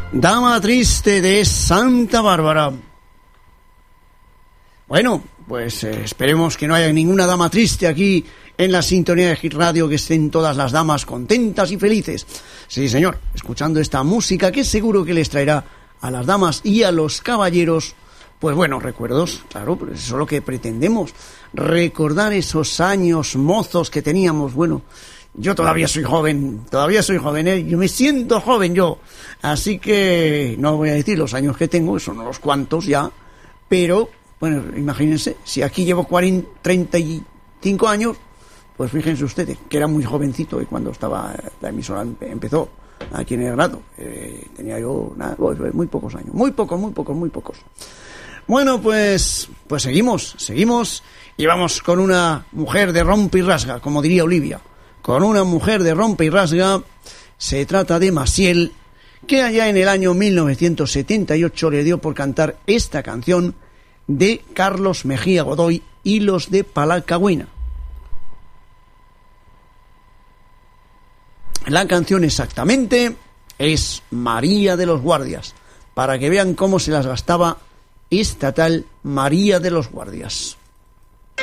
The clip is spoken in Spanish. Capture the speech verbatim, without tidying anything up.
Dama Triste de Santa Bárbara. Bueno, pues eh, esperemos que no haya ninguna dama triste aquí en la sintonía de Hit Radio, que estén todas las damas contentas y felices. Sí, señor, escuchando esta música que seguro que les traerá a las damas y a los caballeros, pues buenos recuerdos, claro, pues eso es lo que pretendemos, recordar esos años mozos que teníamos. Bueno, yo todavía soy joven, todavía soy joven, ¿eh? Yo me siento joven yo, así que no voy a decir los años que tengo, son unos cuantos ya, pero, bueno, imagínense, si aquí llevo cuarenta, treinta y cinco años, pues fíjense ustedes, que era muy jovencito y cuando estaba la emisora empezó aquí en el grado, eh, tenía yo nada, muy pocos años, muy pocos, muy pocos, muy pocos. Bueno, pues, pues seguimos, seguimos y vamos con una mujer de rompe y rasga, como diría Olivia. Con una mujer de rompe y rasga, se trata de Maciel, que allá en el año mil novecientos setenta y ocho le dio por cantar esta canción de Carlos Mejía Godoy y los de Palacagüina. La canción exactamente es María de los Guardias, para que vean cómo se las gastaba esta tal María de los Guardias.